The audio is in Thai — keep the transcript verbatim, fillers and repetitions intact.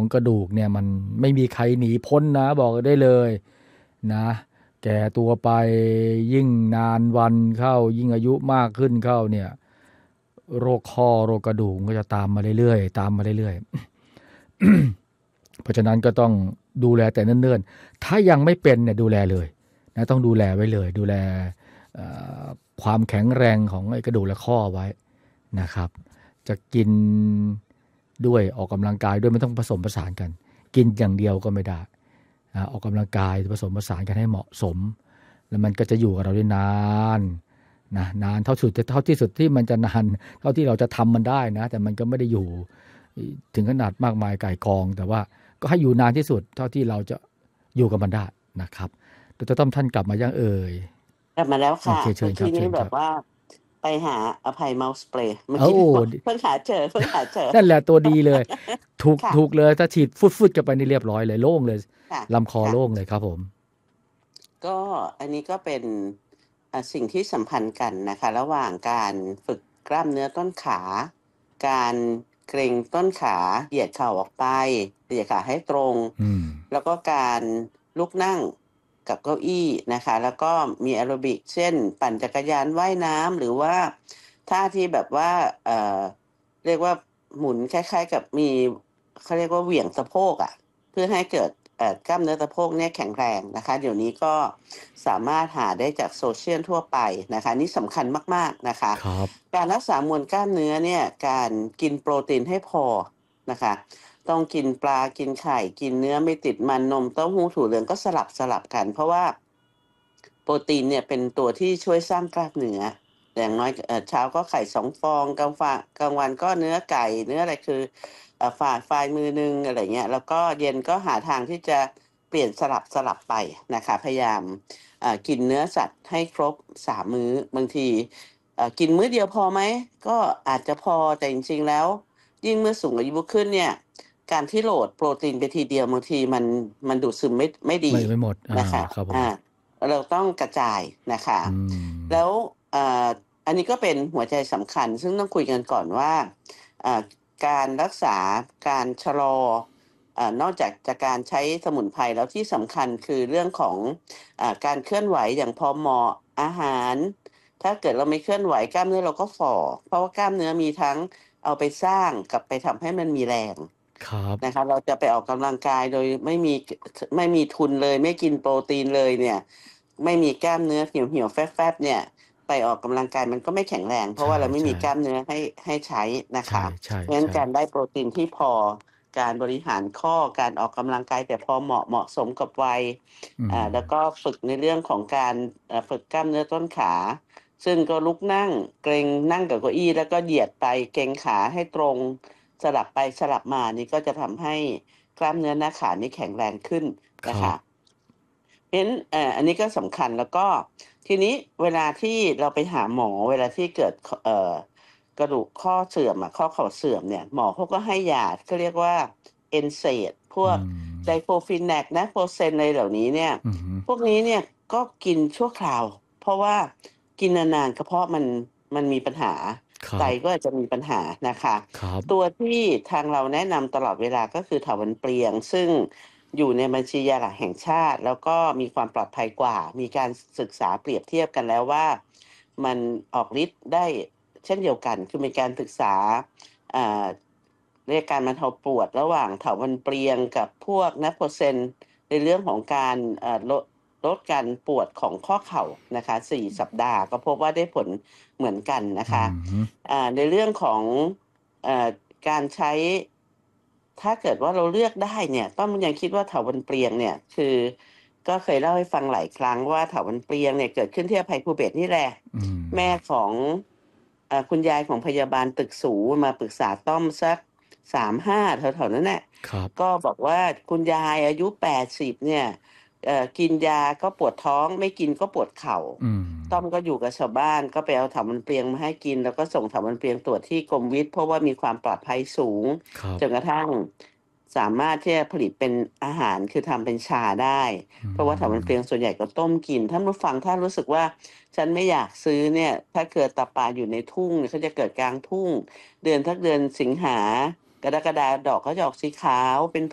ของกระดูกเนี่ยมันไม่มีใครหนีพ้นนะบอกได้เลยนะแก่ตัวไปยิ่งนานวันเข้ายิ่งอายุมากขึ้นเข้าเนี่ยโรคข้อโรคกระดูกก็จะตามมาเรื่อยๆตามมาเรื่อยๆ เพราะฉะนั้นก็ต้องดูแลแต่เนิ่นๆถ้ายังไม่เป็นเนี่ยดูแลเลยนะต้องดูแลไว้เลยดูแลความแข็งแรงของไอ้กระดูกและข้อไว้นะครับจะกินด้วยออกกำลังกายด้วยไม่ต้องผสมผสานกันกินอย่างเดียวก็ไม่ได้ออกกำลังกายผสมผสานกันให้เหมาะสมแล้วมันก็จะอยู่กับเราได้นานนะนานเท่าสุดเท่าที่สุดที่มันจะนานเท่าที่เราจะทำมันได้นะแต่มันก็ไม่ได้อยู่ถึงขนาดมากมายก่ายกองแต่ว่าก็ให้อยู่นานที่สุดเท่าที่เราจะอยู่กับมันได้นะครับดร.ต้อมท่านกลับมายังเอ่ยกลับมาแล้วค่ะเมื่อกี้นี้แบบว่าไปหาอภัยเมาส์สเปรย์เมื่อกี้เพิ่งหาเจอเพิ่งหาเจอนั่นแหละตัวดีเลยถูกถูกเลยถ้าฉีดฟุดๆกันไปนี่เรียบร้อยเลยโล่งเลยลำคอโล่งเลยครับผมก็อันนี้ก็เป็นสิ่งที่สัมพันธ์กันนะคะระหว่างการฝึกกล้ามเนื้อต้นขาการเกร็งต้นขาเหยียดเข่าออกไปเหยียดขาให้ตรงแล้วก็การลุกนั่งกับเก้าอี้นะคะแล้วก็มีแอโรบิกเช่นปั่นจักรยานว่ายน้ำหรือว่าท่าที่แบบว่าเอ่อเรียกว่าหมุนคล้ายๆกับมีเขาเรียกว่าเหวี่ยงสะโพกอ่ะเพื่อให้เกิดกล้ามเนื้อสะโพกเนี่ยแข็งแรงนะคะเดี๋ยวนี้ก็สามารถหาได้จากโซเชียลทั่วไปนะคะนี่สำคัญมากๆนะคะการรักษามวลกล้ามเนื้อเนี่ยการกินโปรตีนให้พอนะคะต้องกินปลากินไข่กินเนื้อไม่ติดมันนมเต้าหู้ถั่วเหลืองก็สลับสลับกันเพราะว่าโปรตีนเนี่ยเป็นตัวที่ช่วยสร้างกล้ามเนื้ออย่างน้อยเช้าก็ไข่สองฟองกลางวันกลางวันก็เนื้อไก่เนื้ออะไรคือฝ่าฝ่ายมือนึงอะไรเงี้ยแล้วก็เย็นก็หาทางที่จะเปลี่ยนสลับสลับไปนะคะพยายามกินเนื้อสัตว์ให้ครบสามมื้อบางทีกินมื้อเดียวพอไหมก็อาจจะพอแต่จริงๆแล้วยิ่งเมื่อสูงอายุขึ้นเนี่ยการที่โหลดโปรตีนไปทีเดียวบางทีมันมันดูดซึมไม่ไม่ดีไม่หมดนะคะอ่าเราต้องกระจายนะคะแล้วอันนี้ก็เป็นหัวใจสำคัญซึ่งต้องคุยกันก่อนว่าการรักษาการชะลอนอกจากจากการใช้สมุนไพรแล้วที่สำคัญคือเรื่องของการเคลื่อนไหวอย่างพอเหมาะอาหารถ้าเกิดเราไม่เคลื่อนไหวกล้ามเนื้อเราก็ฝ่อเพราะว่ากล้ามเนื้อมีทั้งเอาไปสร้างกับไปทำให้มันมีแรงนะคะเราจะไปออกกำลังกายโดยไม่มีไม่มีทุนเลยไม่กินโปรตีนเลยเนี่ยไม่มีกล้ามเนื้อเหี่ยวเหี่ยวแฟบๆเนี่ยไปออกกำลังกายมันก็ไม่แข็งแรงเพราะว่าเราไม่มีกล้ามเนื้อให้ให้ใช้นะคะเพราะฉะนั้นการได้โปรตีนที่พอการบริหารข้อการออกกำลังกายแต่พอเหมาะเหมาะสมกับวัยอ่าแล้วก็ฝึกในเรื่องของการฝึกกล้ามเนื้อต้นขาซึ่งก็ลุกนั่งเกรงนั่งกับเก้าอี้แล้วก็เหยียดไปเกรงขาให้ตรงสลับไปสลับมานี่ก็จะทำให้กล้ามเนื้อหน้าขานี่แข็งแรงขึ้นนะคะเพราะฉะนั้นเอ่ออันนี้ก็สำคัญแล้วก็ทีนี้เวลาที่เราไปหาหมอเวลาที่เกิดเอ่อกระดูกข้อเสื่อมอ่ะข้อเข่าเสื่อมเนี่ยหมอเขาก็ให้ยาเขาเรียกว่าเอนเซดพวกไดโคฟินแนกนะโปรเซนอะไรเหล่านี้เนี่ยพวกนี้เนี่ยก็กินชั่วคราวเพราะว่ากินนานๆกระเพาะมันมันมีปัญหาไตก็อาจจะมีปัญหานะคะตัวที่ทางเราแนะนำตลอดเวลาก็คือเถาวัลย์เปลียงซึ่งอยู่ในบัญชียาหลักแห่งชาติแล้วก็มีความปลอดภัยกว่ามีการศึกษาเปรียบเทียบกันแล้วว่ามันออกฤทธิ์ได้เช่นเดียวกันคือมีการศึกษาเรียกการบรรเทาปวดระหว่างเถาวัลย์เปลียงกับพวกนัโพเซนในเรื่องของการลดลดการปวดของข้อเข่านะคะสี่สัปดาห์ก็พบว่าได้ผลเหมือนกันนะคะในเรื่องของการใช้ถ้าเกิดว่าเราเลือกได้เนี่ยต้องยังคิดว่าเถาวัลย์เปลียงเนี่ยคือก็เคยเล่าให้ฟังหลายครั้งว่าเถาวัลย์เปลียงเนี่ยเกิดขึ้นที่อภัยภูเบศรนี่แหละแม่ของคุณยายของพยาบาลตึกสูมาปรึกษาต้อมสักสามห้าแถวๆนั้นแหละก็บอกว่าคุณยายอายุแปดสิบเนี่ยกินยาก็ปวดท้องไม่กินก็ปวดเข่าต้อมก็อยู่กับชาวบ้านก็ไปเอาเถาวัลย์เปลียงมาให้กินแล้วก็ส่งเถาวัลย์เปลียงตรวจที่กรมวิทย์เพราะว่ามีความปลอดภัยสูงจนกระทั่งสามารถที่จะผลิตเป็นอาหารคือทำเป็นชาได้เพราะว่าเถาวัลย์เปลียงส่วนใหญ่ก็ต้มกินท่านผู้ฟังถ้ารู้สึกว่าฉันไม่อยากซื้อเนี่ยถ้าเกิดตะปาอยู่ในทุ่งเขาจะเกิดกลางทุ่งเดือนทักเดือนสิงหากรกฎาดอกเขาจะออกสีขาวเป็น